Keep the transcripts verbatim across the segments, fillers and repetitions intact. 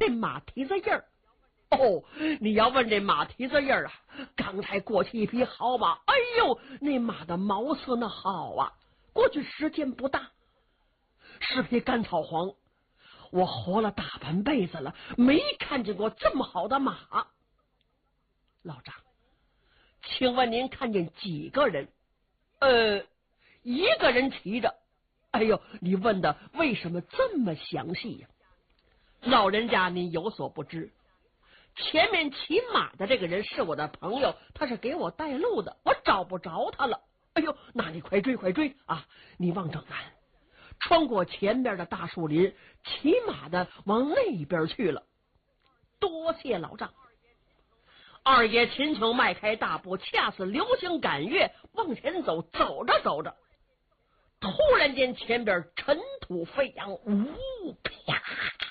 这马蹄子印儿。哦，你要问这马蹄子印儿啊，刚才过去一匹好马，哎呦，那马的毛色那好啊，过去时间不大，是匹干草黄。我活了大半辈子了，没看见过这么好的马。老张，请问您看见几个人？呃，一个人骑着。哎呦，你问的为什么这么详细呀？老人家您有所不知，前面骑马的这个人是我的朋友，他是给我带路的，我找不着他了。哎呦，那你快追快追啊！你往正南，穿过前边的大树林，骑马的往那边去了。多谢老丈。二爷秦琼迈开大步，恰似流星赶月往前走，走着走着，突然间前边尘土飞扬，呜啪，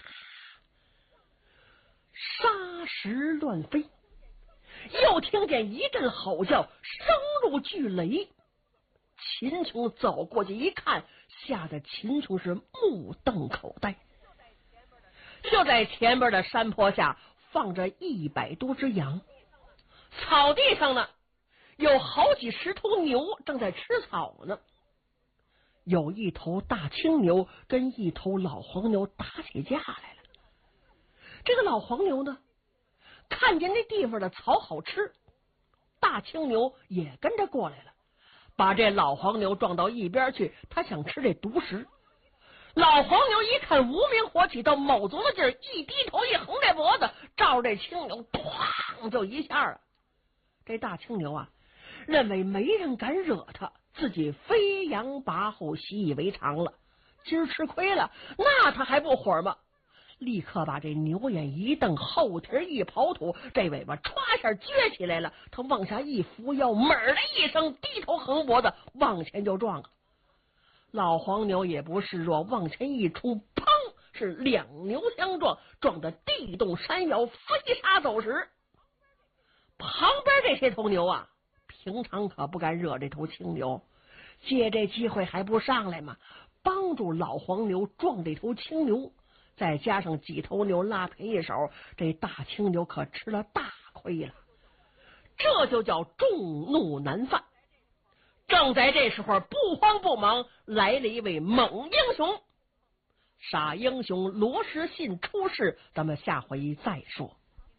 沙石乱飞，又听见一阵吼叫，声如巨雷。秦琼走过去一看，吓得秦琼是目瞪口呆。就在前边的山坡下放着一百多只羊，草地上呢有好几十头牛正在吃草呢。有一头大青牛跟一头老黄牛打起架来了。这个老黄牛呢，看见那地方的草好吃，大青牛也跟着过来了，把这老黄牛撞到一边去，他想吃这独食。老黄牛一看无名火起，到卯足了劲儿，一低头一横这脖子，照着这青牛咣就一下啊。这大青牛啊，认为没人敢惹他，自己飞扬跋扈，习以为常了。今儿吃亏了，那他还不火吗？立刻把这牛眼一瞪，后蹄一刨土，这尾巴歘下撅起来了。他往下一扶腰，猛的一声，低头横脖子往前就撞了。老黄牛也不示弱，往前一冲，砰，是两牛相撞，撞得地动山摇，飞沙走石。旁边这些头牛啊，平常可不敢惹这头青牛，借这机会还不上来吗？帮助老黄牛撞这头青牛，再加上几头牛拉他一手，这大青牛可吃了大亏了。这就叫众怒难犯。正在这时候，不慌不忙来了一位猛英雄。傻英雄罗时信出世，咱们下回再说。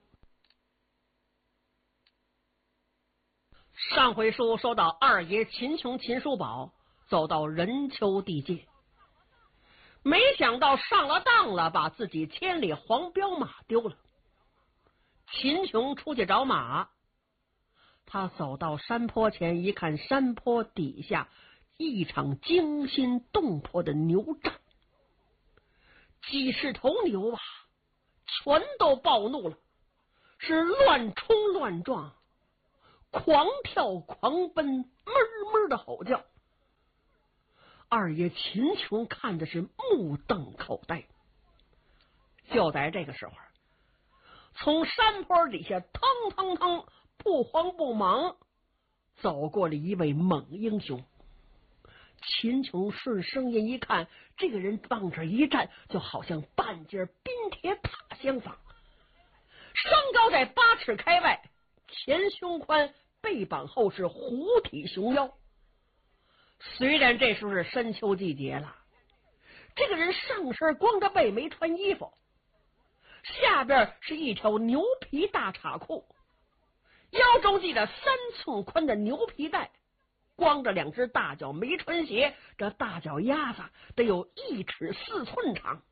上回书说到二爷秦琼秦叔宝走到任丘地界，没想到上了当了，把自己千里黄骠马丢了。秦琼出去找马，他走到山坡前一看，山坡底下一场惊心动魄的牛战，几十头牛啊，全都暴怒了，是乱冲乱撞，狂跳狂奔，哞哞的吼叫。二爷秦琼看的是目瞪口呆。就在这个时候，从山坡底下腾腾腾不慌不忙走过了一位猛英雄。秦琼顺声音一看，这个人往这一站，就好像半截冰铁塔相仿，身高在八尺开外，前胸宽，背膀厚，是虎体熊腰。虽然这时候是深秋季节了，这个人上身光着背，没穿衣服，下边是一条牛皮大叉裤，腰中系着三寸宽的牛皮带，光着两只大脚，没穿鞋，这大脚丫子得有一尺四寸长，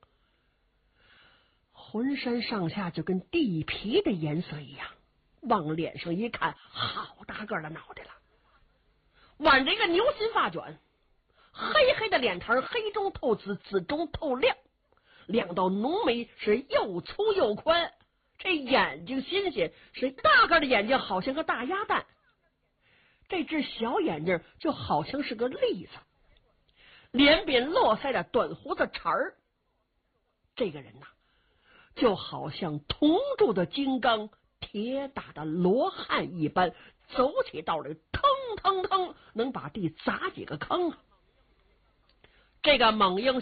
浑身上下就跟地皮的颜色一样。往脸上一看，好大个的脑袋了，挽着一个牛心发卷，黑黑的脸膛，黑中透紫，紫中透亮，两道浓眉是又粗又宽，这眼睛新鲜，是大个的眼睛好像个大鸭蛋，这只小眼睛就好像是个栗子，脸扁络腮的短胡子茬儿。这个人呐、啊，就好像铜铸的金刚，铁打的罗汉一般，走起道来腾腾腾，能把地砸几个坑啊！这个猛英